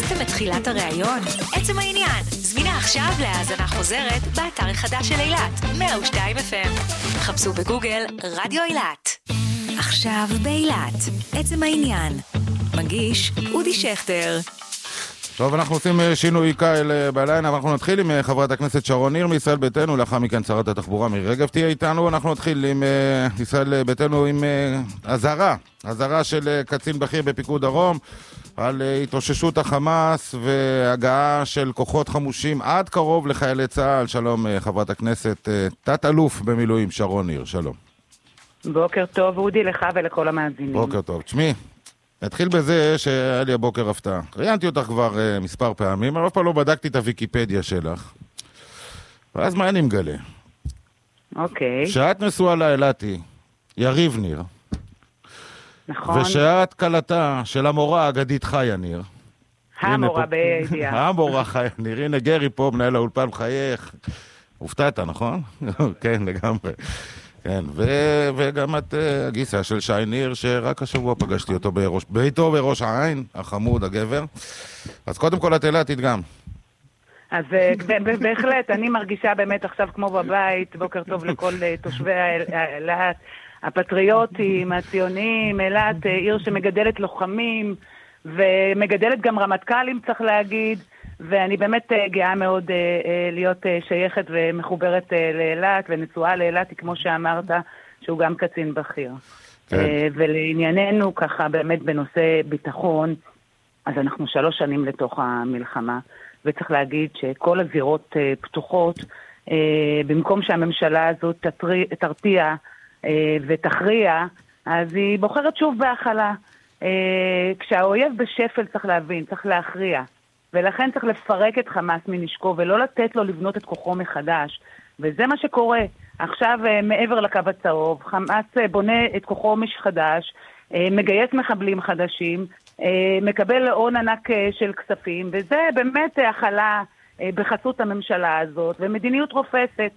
אהבתם את תחילת הראיון? עצם העניין, זמינה עכשיו להאזנה חוזרת באתר החדש של אילת, 102 FM. חפשו בגוגל רדיו אילת. עכשיו באילת, עצם העניין. מגיש אודי שכטר. טוב, אנחנו עושים שינוי קהל בליין, אנחנו נתחיל עם חברת הכנסת שרון ניר מישראל ביתנו, לאחר מכן שרת התחבורה מירי רגב תהיה איתנו. אנחנו נתחיל עם ישראל ביתנו עם הזהרה של קצין בכיר בפיקוד דרום על התאוששות החמאס והגעה של כוחות חמושים עד קרוב לחיילי צה"ל. שלום חברת הכנסת, תת-אלוף במילואים שרון ניר, שלום. בוקר טוב אודי, לך ולכל המאזינים. בוקר טוב, תשמעי, נתחיל בזה שהיה לי הבוקר הפתעה. ראיינתי אותך כבר מספר פעמים, אבל אף פעם לא בדקתי את הוויקיפדיה שלך. ואז מה אני מגלה? אוקיי. שאת נשואה לאילתי, יריב ניר. נכון. ושאת קלטה של המורה האגדית חיה ניר. המורה בידיעה. המורה חיה ניר. הנה גרי פה, מנהל האולפן מחייך. הופתעת, נכון? כן, לגמרי. כן, וגם את הגיסה של שי ניר, שרק השבוע פגשתי אותו ביתו בראש העין, החמוד, הגבר. אז קודם כל את אילתית גם. אז בהחלט, אני מרגישה באמת עכשיו כמו בבית, בוקר טוב לכל תושבי אילת, הפטריוטים, הציוניים, אילת, עיר שמגדלת לוחמים, ומגדלת גם רמטכ"לים, צריך להגיד, ואני באמת גאה מאוד להיות שייכת ומחוברת לאילת, ונשואה לאילת, כמו שאמרת, שהוא גם קצין בכיר. ולענייננו, ככה באמת בנושא ביטחון, אז אנחנו 3 שנים לתוך המלחמה, וצריך להגיד שכל הזירות פתוחות, במקום שהממשלה הזאת תרתיע ותכריע, אז היא בוחרת שוב בהכלה. כשהאויב בשפל צריך להבין, צריך להכריע. ולכן צריך לפרק את חמאס מנשקו, ולא לתת לו לבנות את כוחו מחדש. וזה מה שקורה. עכשיו, מעבר לקו הצהוב, חמאס בונה את כוחו מחדש, מגייס מחבלים חדשים, מקבל הון ענק של כספים, וזה באמת הכלה בחסות הממשלה הזאת, ומדיניות רופסת,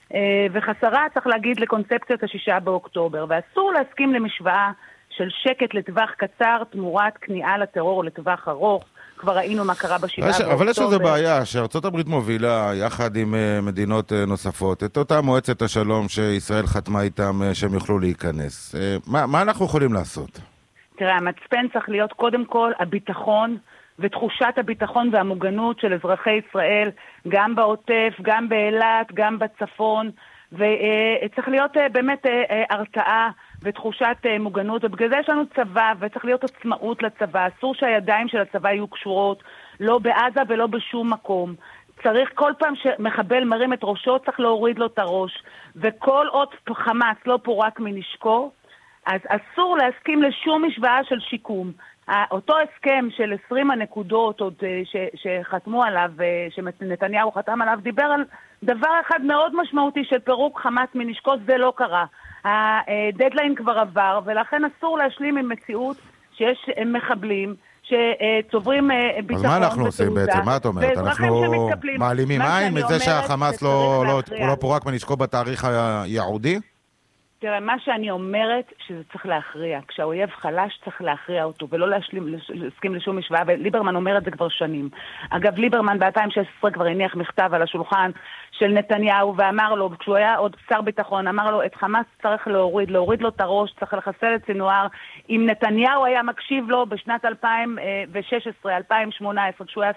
וחסרה, צריך להגיד, לקונספציית 6 באוקטובר, ואסור להסכים למשוואה של שקט לטווח קצר, תמורת כניעה לטרור לטווח ארוך. כבר ראינו מה קרה ב7 באוקטובר. אבל יש איזו בעיה שארצות הברית מובילה יחד עם מדינות נוספות את אותה מועצת השלום שישראל חתמה איתם שהם יוכלו להיכנס. מה אנחנו יכולים לעשות? תראה, המצפן צריך להיות קודם כל הביטחון ותחושת הביטחון והמוגנות של אזרחי ישראל, גם בעוטף, גם באילת, גם בצפון, וצריך להיות באמת הרתעה ותחושת מוגנות, ובגלל זה יש לנו צבא, וצריך להיות עצמאות לצבא. אסור שהידיים של הצבא יהיו קשורות, לא בעזה ולא בשום מקום. צריך כל פעם שמחבל מרים את ראשו, צריך להוריד לו את הראש. וכל עוד חמאס לא פורק מנשקו, אז אסור להסכים לשום משוואה של שיקום. אותו הסכם של 20 הנקודות עוד שחתמו עליו, שנתניהו חתם עליו, דיבר על דבר אחד מאוד משמעותי של פירוק חמאס מנשקו, זה לא קרה. הדדליין כבר עבר, ולכן אסור להשלים עם מציאות שיש מחבלים שצוברים ביטחון. אז מה אנחנו עושים בעצם? מה את אומרת? אנחנו מעלימים עין מזה שהחמאס לא פורק מנשקו בתאריך הייעודי? תראה, מה שאני אומרת שזה צריך להכריע. כשהאויב חלש צריך להכריע אותו, ולא להסכים לשום משוואה, וליברמן אומר את זה כבר שנים. אגב, ליברמן ב-2016 כבר הניח מכתב על השולחן של נתניהו, ואמר לו, כשהוא היה עוד שר ביטחון, אמר לו, את חמאס צריך להוריד לו את הראש, צריך לחסל את סינואר. אם נתניהו היה מקשיב לו בשנת 2016, 2018, כשהוא היה